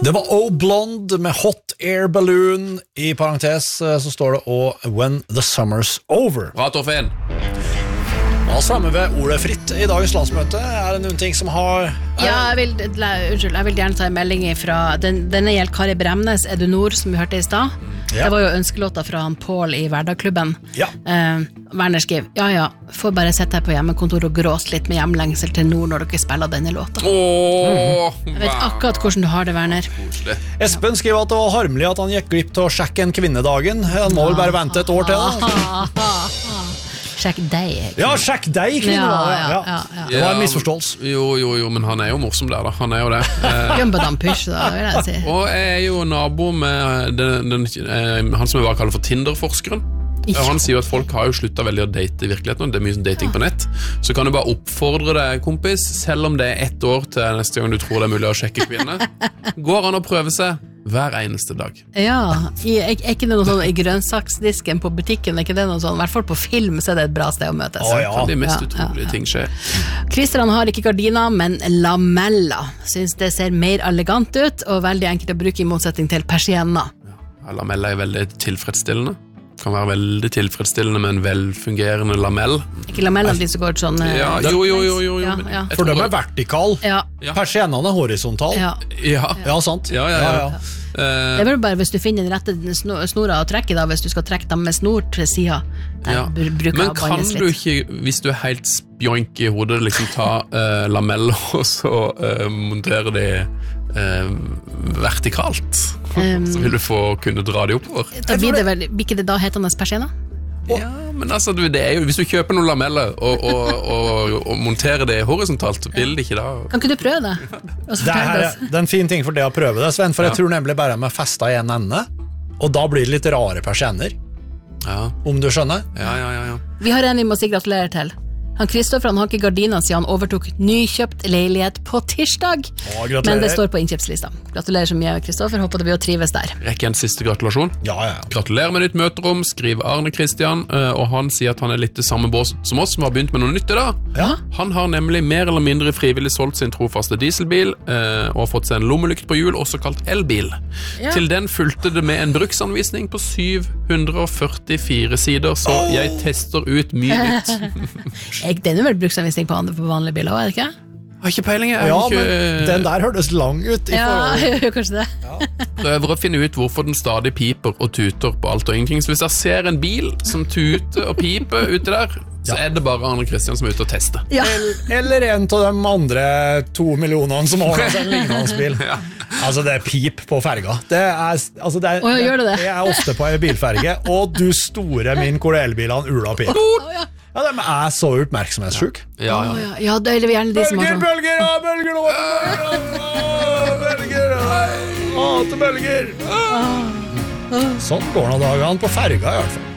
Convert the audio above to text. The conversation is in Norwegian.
Det var O Blonde med Hot Air Balloon. I parentes så står det også When the Summer's Over. Bra, Torfinn. Da fremme ved ordet fritt i dagens landsmøte. Det noen ting som har... Ja, jeg vil gjerne ta en melding fra denne gjelder Kari Bremnes, Er du nord, som vi hørte i sted. Ja. Det var jo ønskelåta fra han Paul i Hverdagsklubben. Ja. Werner skriver, ja, får bare sette her på hjemmekontor og gråse litt med hjemlengsel til nord når dere spiller denne låta. Jeg vet akkurat hvordan du har det, Werner. Espen skriver at det var harmelig at han gikk glipp til å sjekke en kvinnedagen. Han må vel bare vente et år til da. Sjekk deg. Ja, sjekk deg, kvinnedagen. Ja. Det var en misforståelse. Jo, men han jo morsom der da. Han jo det. Gumbadam push, da, vil jeg si. Og jeg jo nabo med han som jeg bare kaller for Tinder-forskeren. Han sier jo at folk har jo sluttet veldig å date i virkeligheten, og det mye dating på nett. Så kan du bare oppfordre deg, kompis, selv om det 1 år til neste gang du tror det mulig å sjekke kvinne. Går han å prøve seg hver eneste dag. Ja, ikke det noe sånn i grønnsaksdisken på butikken, ikke det noe sånn, i hvert fall på film så det et bra sted å møtes. De mest utrolige ting skjer. Christian har ikke gardiner, men lameller. Synes det ser mer elegant ut, og veldig enkelt å bruke i motsetning til persienner. Ja, lameller veldig tilfredsstillende. Kan være veldig tilfredsstillende med en velfungerende lamell. Ikke lamellene de som går sånn... Ja, jo. Ja. For de vertikal. Ja. Persiennene horisontal. Ja, sant. Ja. Det er bare hvis du finner den rette snora å trekke da, hvis du skal trekke dem med snor til siden. Men kan du ikke, hvis du helt spjoink i hodet, liksom ta lameller og så montere det vertikalt? Så vil du kunne dra det oppover. Da blir det vel, ikke det da hetende persienner? Ja, men altså, det jo, hvis du kjøper noen lameller og monterer det horisontalt, vil det ikke da... Kan ikke du prøve det? Det er en fin ting for det å prøve det, Sven, for jeg tror nemlig bare med festa i en ende, og da blir det litt rare persienner. Ja. Om du skjønner? Ja. Vi har en vi må si gratulerer til. Han Kristoffer, han har ikke gardiner siden han overtok nykjøpt leilighet på tirsdag. Men det står på innkjøpslista. Gratulerer så mye, Kristoffer. Håper det blir å trives der. Rekker en siste gratulasjon? Ja. Gratulerer med nytt møterom, skriver Arne Kristian, og han sier at han litt i samme bås som oss, som har begynt med noe nytt i dag. Ja. Han har nemlig mer eller mindre frivillig solgt sin trofaste dieselbil, og fått seg en lommelykt på hjul, også kalt elbil. Ja. Til den fulgte det med en bruksanvisning på 744 sider, så jeg tester ut mye nytt. Det vel bruksanvisning på vanlige biler, er det ikke? Har ikke peiling, men den der hørtes lang ut i forhold. Kanskje det. Prøver å finne ut hvorfor den stadig piper og tuter på alt og ingenting. Så hvis jeg ser en bil som tuter og piper ute der, så det bare Arne Kristian som ute og tester. Ja. Eller en av de andre 2 millionene som har en lignende bil. Altså, det pip på ferga. Gjør det? Jeg ofte på en bilferge, og du store min hvor elbilene ula pip. Ja, de så oppmerksomhetssjuk. Ja, det er gjerne de som har sånn. Bølger! Sånn går det dagene på ferga i hvert fall.